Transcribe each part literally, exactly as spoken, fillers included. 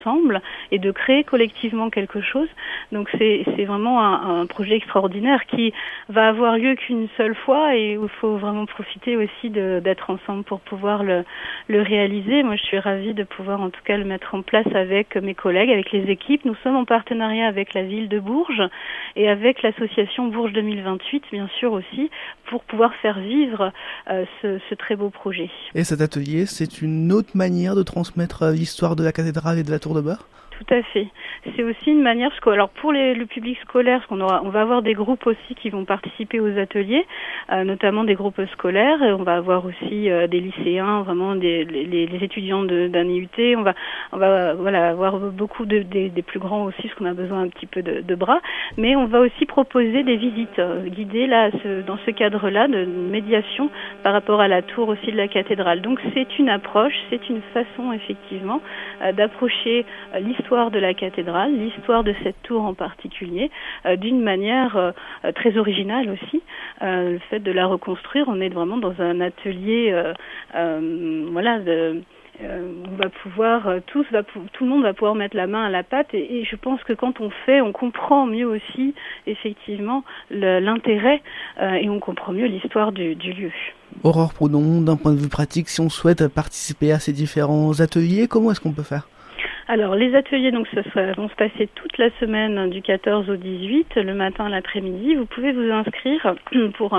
ensemble et de créer collectivement quelque chose. Donc c'est, c'est vraiment un, un projet extraordinaire qui va avoir lieu qu'une seule fois et où il faut vraiment profiter aussi de, d'être ensemble pour pouvoir le, le réaliser. Moi, je suis ravie de pouvoir en tout cas le mettre en place avec mes collègues, avec les équipes. Nous sommes en partenariat avec la ville de Bourges et avec l'association Bourges deux mille vingt-huit, bien sûr aussi, pour pouvoir faire vivre euh, ce, ce très beau projet. Et cet atelier, c'est une autre manière de transmettre l'histoire de la cathédrale et de la Tour de Beurre ? Tout à fait. C'est aussi une manière, parce que alors pour les, le public scolaire, parce qu'on aura, on va avoir des groupes aussi qui vont participer aux ateliers, euh, notamment des groupes scolaires. Et on va avoir aussi euh, des lycéens, vraiment des les, les étudiants de, d'un I U T. On va, on va voilà avoir beaucoup de des, des plus grands aussi, parce qu'on a besoin un petit peu de, de bras. Mais on va aussi proposer des visites euh, guidées là, ce, dans ce cadre-là de médiation par rapport à la tour aussi de la cathédrale. Donc c'est une approche, c'est une façon effectivement euh, d'approcher euh, l'histoire de la cathédrale, l'histoire de cette tour en particulier, euh, d'une manière euh, très originale aussi. Euh, le fait de la reconstruire, on est vraiment dans un atelier, euh, euh, voilà, de, euh, on va pouvoir euh, tous, va, tout le monde va pouvoir mettre la main à la pâte et, et je pense que quand on fait, on comprend mieux aussi effectivement le, l'intérêt euh, et on comprend mieux l'histoire du, du lieu. Aurore Proudhon, d'un point de vue pratique, si on souhaite participer à ces différents ateliers, comment est-ce qu'on peut faire ? Alors, les ateliers donc, ça, ça vont se passer toute la semaine du quatorze au dix-huit, le matin, l'après-midi. Vous pouvez vous inscrire pour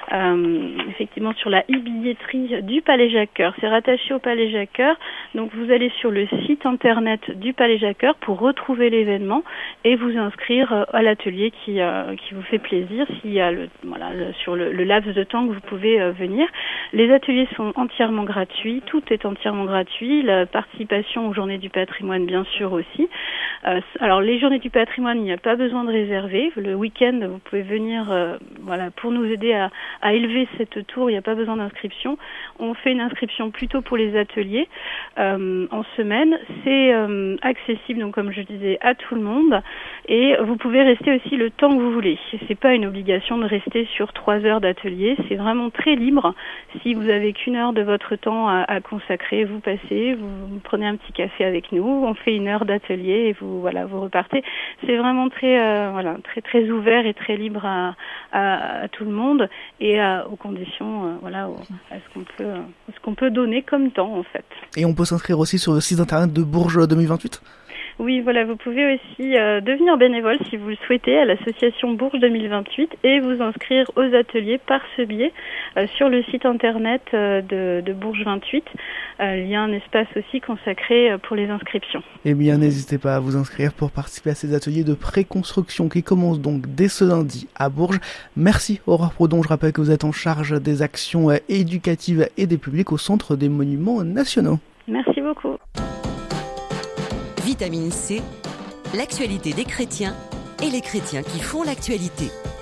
euh, effectivement sur la e-billetterie du Palais Jacques-Cœur. C'est rattaché au Palais Jacques-Cœur. Donc, vous allez sur le site internet du Palais Jacques-Cœur pour retrouver l'événement et vous inscrire à l'atelier qui, euh, qui vous fait plaisir s'il y a le, voilà, le, sur le, le laps de temps que vous pouvez euh, venir. Les ateliers sont entièrement gratuits. Tout est entièrement gratuit. La participation aux Journées du patrimoine, bien sûr aussi. Euh, alors les Journées du patrimoine, il n'y a pas besoin de réserver. Le week-end, vous pouvez venir, euh, voilà, pour nous aider à, à élever cette tour. Il n'y a pas besoin d'inscription. On fait une inscription plutôt pour les ateliers euh, en semaine. C'est euh, accessible, donc comme je disais, à tout le monde. Et vous pouvez rester aussi le temps que vous voulez. C'est pas une obligation de rester sur trois heures d'atelier. C'est vraiment très libre. Si vous avez qu'une heure de votre temps à, à consacrer, vous passez, vous, vous prenez un petit café avec nous. On fait une heure d'atelier et vous voilà vous repartez. C'est vraiment très euh, voilà très très ouvert et très libre à, à, à tout le monde et à, aux conditions euh, voilà au, à ce qu'on peut euh, ce qu'on peut donner comme temps en fait. Et on peut s'inscrire aussi sur le site internet de Bourges deux mille vingt-huit. Oui, voilà, vous pouvez aussi euh, devenir bénévole si vous le souhaitez à l'association Bourges deux mille vingt-huit et vous inscrire aux ateliers par ce biais euh, sur le site internet euh, de, de Bourges vingt-huit. Euh, il y a un espace aussi consacré euh, pour les inscriptions. Eh bien, n'hésitez pas à vous inscrire pour participer à ces ateliers de préconstruction qui commencent donc dès ce lundi à Bourges. Merci Aurore Proudhon, je rappelle que vous êtes en charge des actions éducatives et des publics au Centre des Monuments Nationaux. Merci beaucoup. Vitamine C, l'actualité des chrétiens et les chrétiens qui font l'actualité.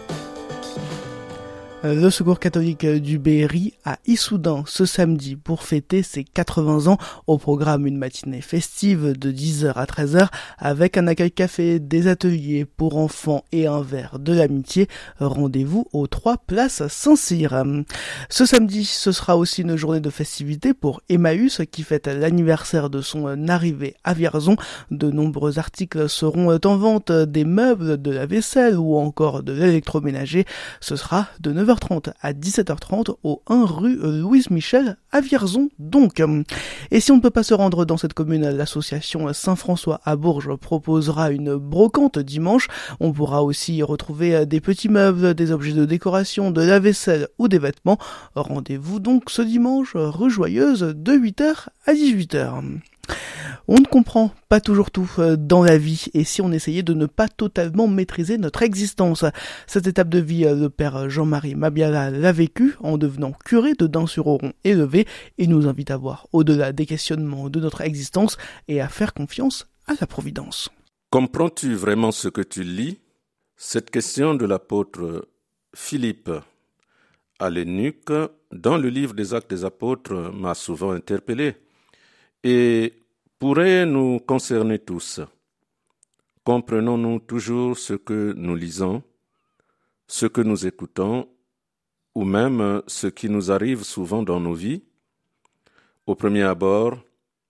Le Secours catholique du Berry à Issoudun ce samedi pour fêter ses quatre-vingts ans. Au programme, une matinée festive de dix heures à treize heures avec un accueil café, des ateliers pour enfants et un verre de l'amitié. Rendez-vous aux trois places Saint-Cyr. Ce samedi, ce sera aussi une journée de festivité pour Emmaüs qui fête l'anniversaire de son arrivée à Vierzon. De nombreux articles seront en vente, des meubles, de la vaisselle ou encore de l'électroménager. Ce sera de neuf heures trente à dix-sept heures trente au un rue Louise Michel à Vierzon donc. Et si on ne peut pas se rendre dans cette commune, l'association Saint-François à Bourges proposera une brocante dimanche. On pourra aussi y retrouver des petits meubles, des objets de décoration, de la vaisselle ou des vêtements. Rendez-vous donc ce dimanche rue Joyeuse de huit heures à dix-huit heures. On ne comprend pas toujours tout dans la vie et si on essayait de ne pas totalement maîtriser notre existence. Cette étape de vie, le père Jean-Marie Mabiala l'a vécu en devenant curé de Dun-sur-Oron élevé et nous invite à voir au-delà des questionnements de notre existence et à faire confiance à la providence. Comprends-tu vraiment ce que tu lis ? Cette question de l'apôtre Philippe à l'eunuque dans le livre des Actes des Apôtres m'a souvent interpellé et pourrait nous concerner tous. Comprenons-nous toujours ce que nous lisons, ce que nous écoutons, ou même ce qui nous arrive souvent dans nos vies ? Au premier abord,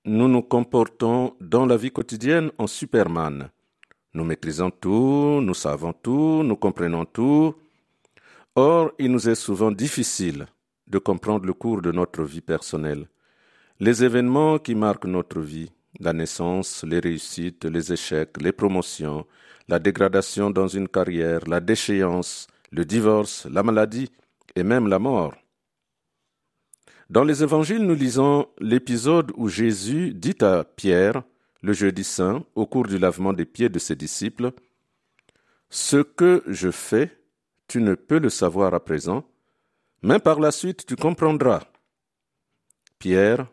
nous nous comportons dans la vie quotidienne en Superman. Nous maîtrisons tout, nous savons tout, nous comprenons tout. Or, il nous est souvent difficile de comprendre le cours de notre vie personnelle. Les événements qui marquent notre vie, la naissance, les réussites, les échecs, les promotions, la dégradation dans une carrière, la déchéance, le divorce, la maladie et même la mort. Dans les évangiles, nous lisons l'épisode où Jésus dit à Pierre, le jeudi saint, au cours du lavement des pieds de ses disciples, « Ce que je fais, tu ne peux le savoir à présent, mais par la suite tu comprendras. » Pierre,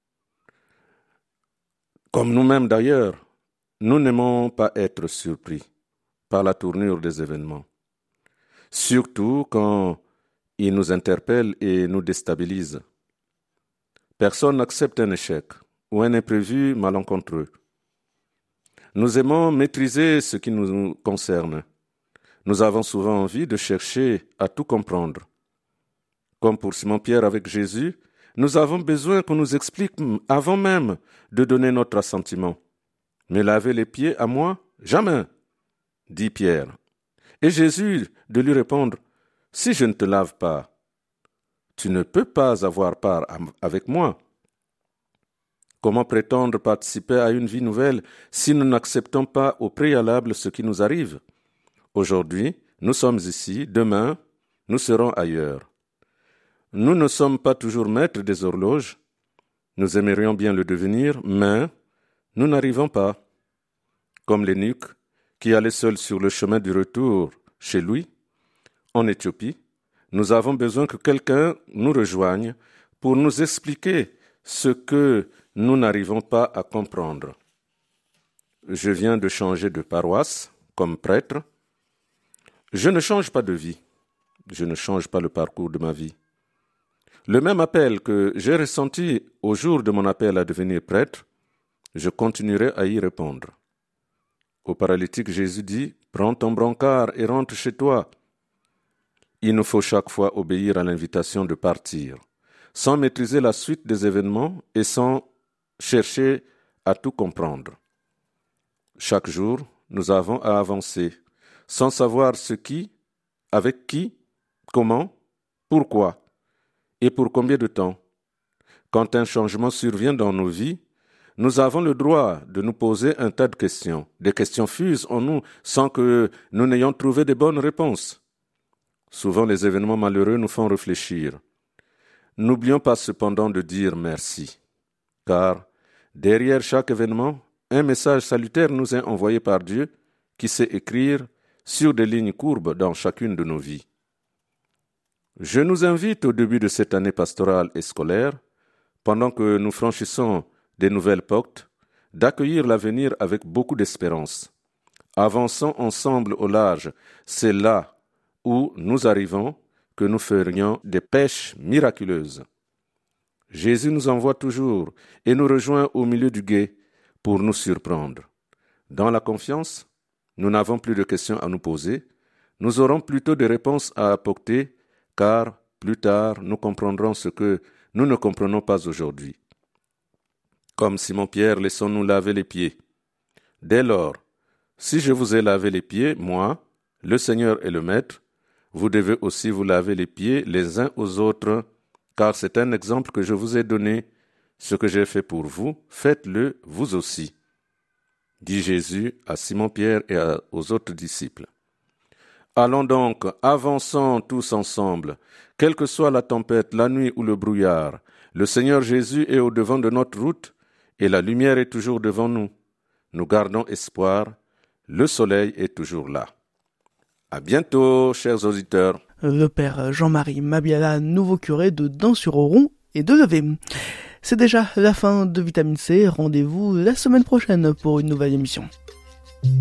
comme nous-mêmes d'ailleurs, nous n'aimons pas être surpris par la tournure des événements, surtout quand ils nous interpellent et nous déstabilisent. Personne n'accepte un échec ou un imprévu malencontreux. Nous aimons maîtriser ce qui nous concerne. Nous avons souvent envie de chercher à tout comprendre. Comme pour Simon-Pierre avec Jésus, nous avons besoin qu'on nous explique avant même de donner notre assentiment. « Me laver les pieds à moi? Jamais !» dit Pierre. Et Jésus de lui répondre, « Si je ne te lave pas, tu ne peux pas avoir part avec moi. » Comment prétendre participer à une vie nouvelle si nous n'acceptons pas au préalable ce qui nous arrive? Aujourd'hui, nous sommes ici, demain, nous serons ailleurs. Nous ne sommes pas toujours maîtres des horloges. Nous aimerions bien le devenir, mais nous n'arrivons pas. Comme l'eunuque qui allait seul sur le chemin du retour chez lui, en Éthiopie, nous avons besoin que quelqu'un nous rejoigne pour nous expliquer ce que nous n'arrivons pas à comprendre. Je viens de changer de paroisse comme prêtre. Je ne change pas de vie. Je ne change pas le parcours de ma vie. Le même appel que j'ai ressenti au jour de mon appel à devenir prêtre, je continuerai à y répondre. Au paralytique, Jésus dit « Prends ton brancard et rentre chez toi ». Il nous faut chaque fois obéir à l'invitation de partir, sans maîtriser la suite des événements et sans chercher à tout comprendre. Chaque jour, nous avons à avancer, sans savoir ce qui, avec qui, comment, pourquoi et pour combien de temps. Quand un changement survient dans nos vies, nous avons le droit de nous poser un tas de questions. Des questions fusent en nous sans que nous n'ayons trouvé de bonnes réponses. Souvent, les événements malheureux nous font réfléchir. N'oublions pas cependant de dire merci, car derrière chaque événement, un message salutaire nous est envoyé par Dieu qui sait écrire sur des lignes courbes dans chacune de nos vies. Je nous invite au début de cette année pastorale et scolaire, pendant que nous franchissons des nouvelles portes, d'accueillir l'avenir avec beaucoup d'espérance. Avançons ensemble au large, c'est là où nous arrivons que nous ferions des pêches miraculeuses. Jésus nous envoie toujours et nous rejoint au milieu du gué pour nous surprendre. Dans la confiance, nous n'avons plus de questions à nous poser, nous aurons plutôt des réponses à apporter, car plus tard nous comprendrons ce que nous ne comprenons pas aujourd'hui. Comme Simon-Pierre, laissons-nous laver les pieds. Dès lors, si je vous ai lavé les pieds, moi, le Seigneur et le Maître, vous devez aussi vous laver les pieds les uns aux autres, car c'est un exemple que je vous ai donné. Ce que j'ai fait pour vous, faites-le vous aussi, dit Jésus à Simon-Pierre et à, aux autres disciples. Allons donc, avançons tous ensemble, quelle que soit la tempête, la nuit ou le brouillard. Le Seigneur Jésus est au devant de notre route et la lumière est toujours devant nous. Nous gardons espoir, le soleil est toujours là. À bientôt, chers auditeurs. Le père Jean-Marie Mabiala, nouveau curé de Dents-sur-Auron et de Levée. C'est déjà la fin de Vitamine C. Rendez-vous la semaine prochaine pour une nouvelle émission.